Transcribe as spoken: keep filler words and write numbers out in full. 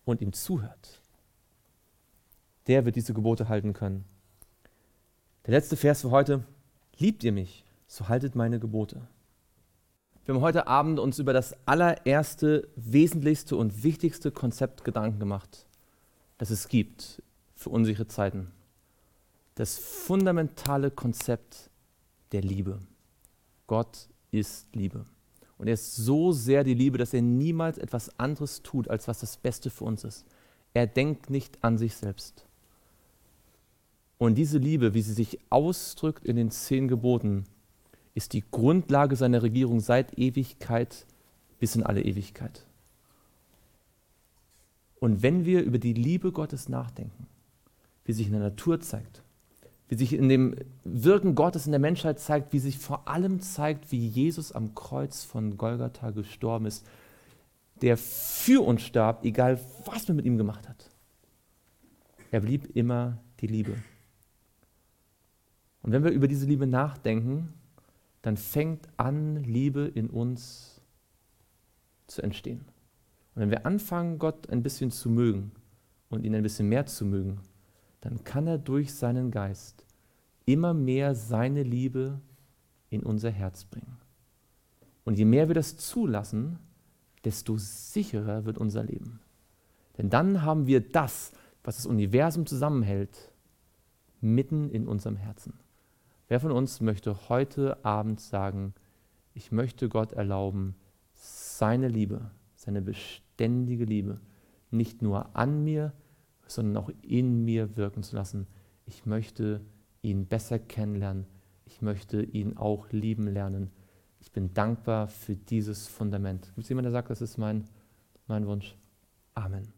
und ihm zuhört, der wird diese Gebote halten können. Der letzte Vers für heute: Liebt ihr mich, so haltet meine Gebote. Wir haben heute Abend uns über das allererste, wesentlichste und wichtigste Konzept Gedanken gemacht, das es gibt für unsere Zeiten. Das fundamentale Konzept der Liebe. Gott ist Liebe. Und er ist so sehr die Liebe, dass er niemals etwas anderes tut, als was das Beste für uns ist. Er denkt nicht an sich selbst. Und diese Liebe, wie sie sich ausdrückt in den zehn Geboten, ist die Grundlage seiner Regierung seit Ewigkeit bis in alle Ewigkeit. Und wenn wir über die Liebe Gottes nachdenken, wie sich in der Natur zeigt, wie sich in dem Wirken Gottes in der Menschheit zeigt, wie sich vor allem zeigt, wie Jesus am Kreuz von Golgatha gestorben ist, der für uns starb, egal was man mit ihm gemacht hat. Er blieb immer die Liebe. Und wenn wir über diese Liebe nachdenken, dann fängt an, Liebe in uns zu entstehen. Und wenn wir anfangen, Gott ein bisschen zu mögen und ihn ein bisschen mehr zu mögen, dann kann er durch seinen Geist immer mehr seine Liebe in unser Herz bringen. Und je mehr wir das zulassen, desto sicherer wird unser Leben. Denn dann haben wir das, was das Universum zusammenhält, mitten in unserem Herzen. Wer von uns möchte heute Abend sagen, ich möchte Gott erlauben, seine Liebe, seine beständige Liebe, nicht nur an mir, sondern auch in mir wirken zu lassen. Ich möchte ihn besser kennenlernen. Ich möchte ihn auch lieben lernen. Ich bin dankbar für dieses Fundament. Gibt es jemanden, der sagt, das ist mein, mein Wunsch? Amen.